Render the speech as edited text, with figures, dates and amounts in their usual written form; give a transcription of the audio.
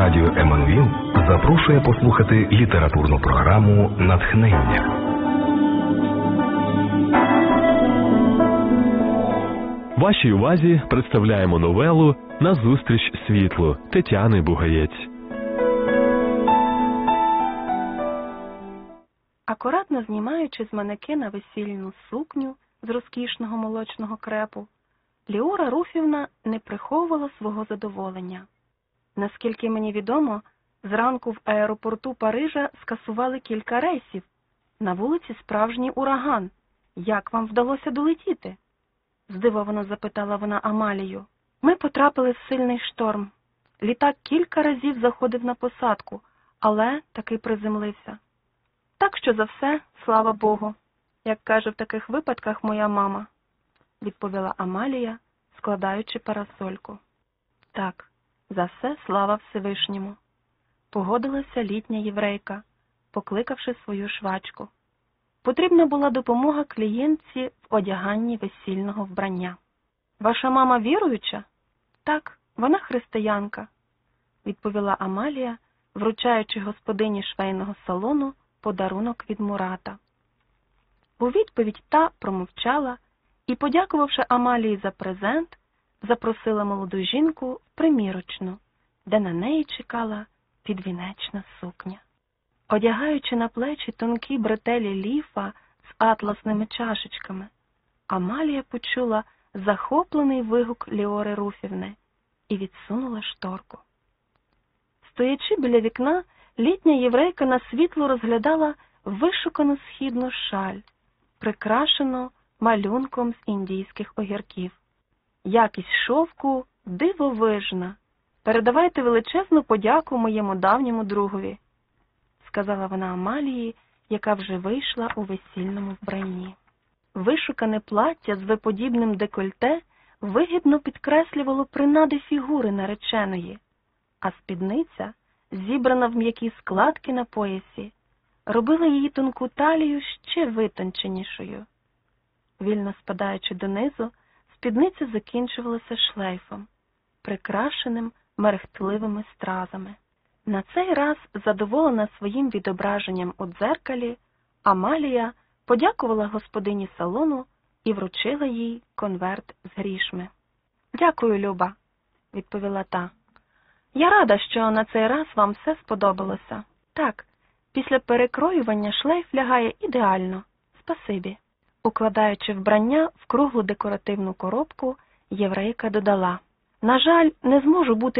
Радіо Еммануїл запрошує послухати літературну програму «Натхнення». Вашій увазі представляємо новелу «Назустріч світлу» Тетяни Бугаєць. Акуратно знімаючи з манекена весільну сукню з розкішного молочного крепу, Ліора Руфівна не приховувала свого задоволення. Наскільки мені відомо, зранку в аеропорту Парижа скасували кілька рейсів. На вулиці справжній ураган. Як вам вдалося долетіти? Здивовано запитала вона Амалію. Ми потрапили в сильний шторм. Літак кілька разів заходив на посадку, але таки приземлився. Так що за все, слава Богу, як каже в таких випадках моя мама, відповіла Амалія, складаючи парасольку. Так, за все слава Всевишньому, погодилася літня єврейка, покликавши свою швачку. Потрібна була допомога клієнтці в одяганні весільного вбрання. Ваша мама віруюча? Так, вона християнка, відповіла Амалія, вручаючи господині швейного салону подарунок від Мурата. У відповідь та промовчала і, подякувавши Амалії за презент, запросила молоду жінку в примірочну, де на неї чекала підвінечна сукня. Одягаючи на плечі тонкі бретелі ліфа з атласними чашечками, Амалія почула захоплений вигук Ліори Руфівни і відсунула шторку. Стоячи біля вікна, літня єврейка на світло розглядала вишукану східну шаль, прикрашену малюнком з індійських огірків. Якість шовку дивовижна. Передавайте величезну подяку моєму давньому другові, сказала вона Амалії, яка вже вийшла у весільному вбранні. Вишукане плаття з виподібним декольте вигідно підкреслювало принади фігури нареченої, а спідниця, зібрана в м'які складки на поясі, робила її тонку талію ще витонченішою. Вільно спадаючи донизу, спідниця закінчувалася шлейфом, прикрашеним мерехтливими стразами. На цей раз, задоволена своїм відображенням у дзеркалі, Амалія подякувала господині салону і вручила їй конверт з грішми. «Дякую, Люба», – відповіла та. «Я рада, що на цей раз вам все сподобалося. Так, після перекроювання шлейф лягає ідеально. Спасибі». Укладаючи вбрання в круглу декоративну коробку, єврейка додала: «На жаль, не зможу бути